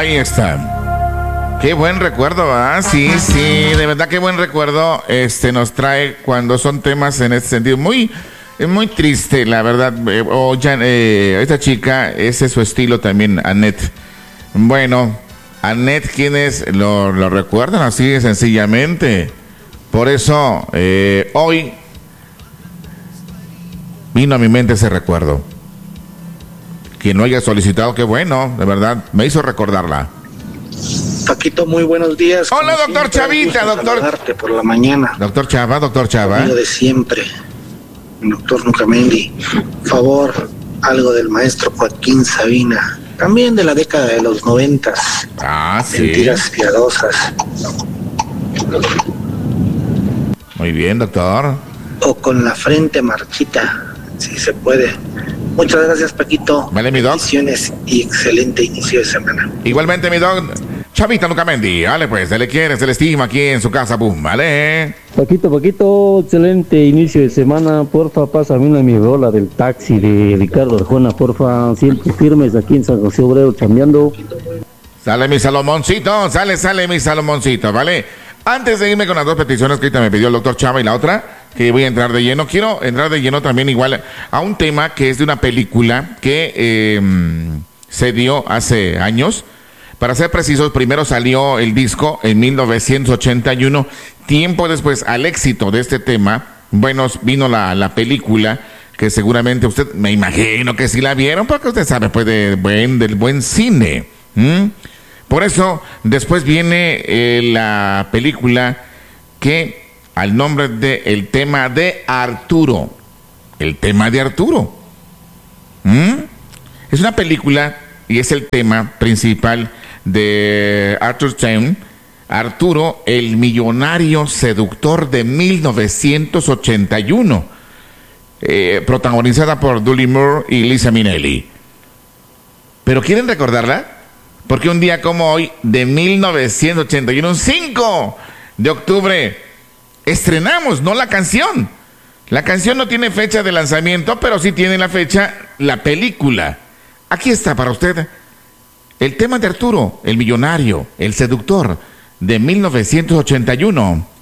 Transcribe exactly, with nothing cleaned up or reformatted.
Ahí está. Qué buen recuerdo, ¿ah? Sí, sí, de verdad qué buen recuerdo este nos trae cuando son temas en este sentido. Muy, muy triste, la verdad. Eh, oh, ya, eh, esta chica, ese es su estilo también, Annette. Bueno, Annette, quienes lo, lo recuerdan así sencillamente. Por eso, eh, hoy vino a mi mente ese recuerdo. Quien no haya solicitado, qué bueno, de verdad, me hizo recordarla. Paquito, muy buenos días. Hola, doctor Chavita, doctor. Saludarte por la mañana. Doctor Chava, doctor Chava. Amigo de siempre, doctor Nucamendi. Favor, algo del maestro Joaquín Sabina. También de la década de los noventas. Ah, sí. Mentiras piadosas. Muy bien, doctor. O con la frente marchita, si se puede. Muchas gracias, Paquito. Vale, mi doc. Bendiciones y excelente inicio de semana. Igualmente, mi doc. Chavita Lucamendi, vale pues, se le quiere, se le estima aquí en su casa, boom, vale. Paquito, Paquito, excelente inicio de semana, porfa, pásame una mi rola del taxi de Ricardo Arjona, porfa, siempre firmes aquí en San José Obrero, chambeando. Sale mi Salomoncito, sale, sale mi Salomoncito, vale. Antes de irme con las dos peticiones que ahorita me pidió el doctor Chava y la otra, que voy a entrar de lleno, quiero entrar de lleno también igual a un tema que es de una película que eh, se dio hace años. Para ser precisos, primero salió el disco en mil novecientos ochenta y uno. Tiempo después, al éxito de este tema, bueno, vino la, la película, que seguramente usted, me imagino que sí la vieron, porque usted sabe, pues, de buen, del buen cine. ¿Mm? Por eso, después viene eh, la película que, al nombre de El tema de Arturo. El tema de Arturo. ¿Mm? Es una película y es el tema principal de Arthur Stein, Arturo, el millonario seductor de mil novecientos ochenta y uno, eh, protagonizada por Dudley Moore y Liza Minnelli. ¿Pero quieren recordarla? Porque un día como hoy, de mil novecientos ochenta y uno, cinco de octubre, estrenamos, no la canción. La canción no tiene fecha de lanzamiento, pero sí tiene la fecha, la película. Aquí está para usted. El tema de Arturo, el millonario, el seductor, de mil novecientos ochenta y uno.